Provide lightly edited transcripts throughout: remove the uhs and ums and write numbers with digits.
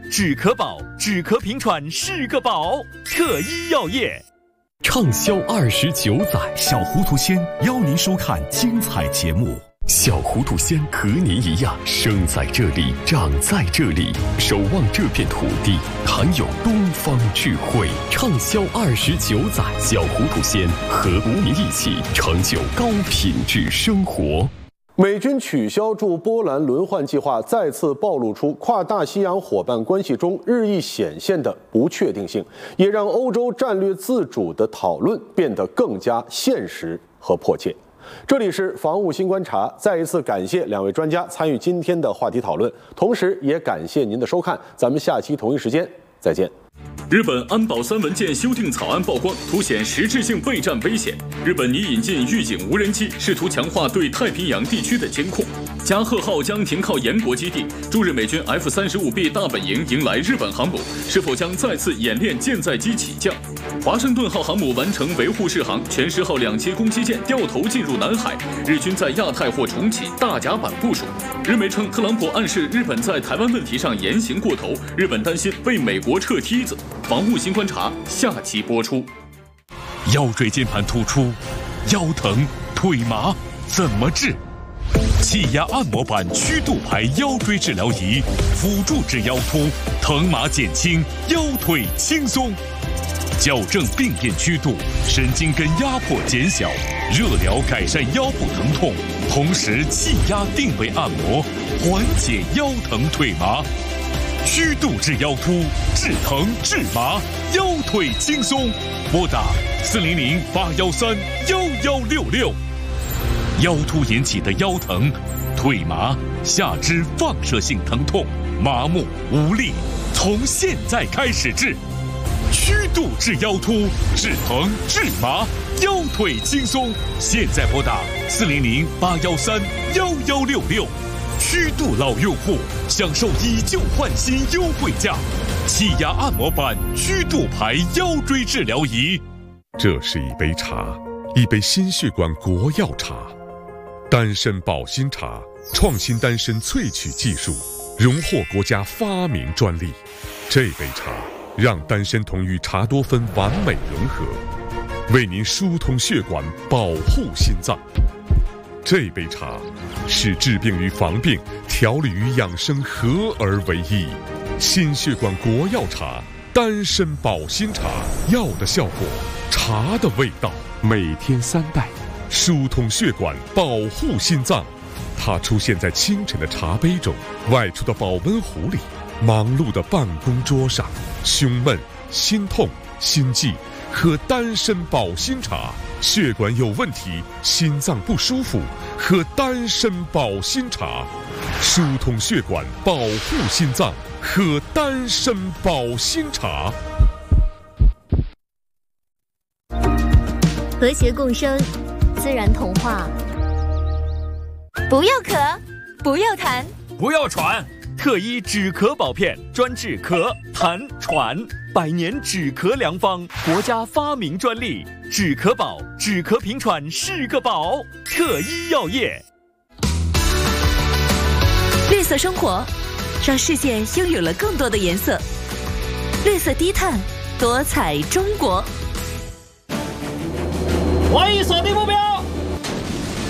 止咳宝，止咳平喘是个宝。特医药业畅销29载，小糊涂仙邀您收看精彩节目。小糊涂仙和您一样，生在这里，长在这里，守望这片土地，含有东方智慧。畅销29载，小糊涂仙和您一起成就高品质生活。 美军取消驻波兰轮换计划，再次暴露出跨大西洋伙伴关系中日益显现的不确定性，也让欧洲战略自主的讨论变得更加现实和迫切。这里是防务新观察，再一次感谢2位专家参与今天的话题讨论，同时也感谢您的收看，咱们下期同一时间再见。 日本安保3文件修订草案曝光，凸显实质性备战危险。日本拟引进预警无人机，试图强化对太平洋地区的监控。加贺号将停靠延国基地，驻日美军 F-35B 大本营迎来日本航母，是否将再次演练舰载机起降？华盛顿号航母完成维护试航，全10号2栖攻击舰掉头进入南海，日军在亚太或重启大甲板部署。日媒称特朗普暗示日本在台湾问题上言行过头，日本担心被美国撤梯子。防务新观察下期播出。 腰椎间盘突出，腰疼腿麻怎么治？气压按摩板曲度排腰椎治疗仪，辅助治腰突，疼麻减轻，腰腿轻松。矫正病变曲度，神经根压迫减小，热疗改善腰部疼痛，同时气压定位按摩，缓解腰疼腿麻。曲度治腰突，治疼治麻，腰腿轻松。拨打400-813-1166。腰突引起的腰疼、腿麻、下肢放射性疼痛、麻木无力，从现在开始治。曲度治腰突，治疼治麻，腰腿轻松。现在拨打400-813-1166。曲度老用户享受以旧换新优惠价，气压按摩板曲度排腰椎治疗仪。 这是一杯茶，一杯心血管国药茶，丹参保心茶，创新丹参萃取技术，荣获国家发明专利。这杯茶让丹参酮与茶多酚完美融合，为您疏通血管，保护心脏。这杯茶是治病与防病、调理与养生合而为一。心血管国药茶，丹参保心茶，药的效果，茶的味道，每天3袋，疏通血管，保护心脏。它出现在清晨的茶杯中，外出的保温壶里，忙碌的办公桌上。胸闷、心痛、心悸，喝丹参保心茶。血管有问题，心脏不舒服，喝丹参保心茶，疏通血管，保护心脏，喝丹参保心茶。 和谐共生，自然童话。不要咳，不要痰， 不要喘。特医止咳宝片，专治咳、痰、喘，100年止咳良方，国家发明专利。止咳宝，止咳平喘是个宝。特医药业， 绿色生活，让世界拥有了更多的颜色。绿色低碳，多彩中国。 欢迎锁定目标。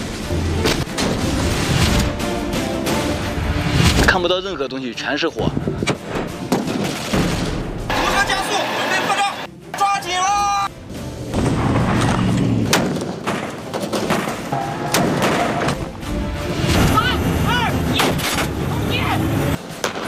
看不到任何东西，全是火。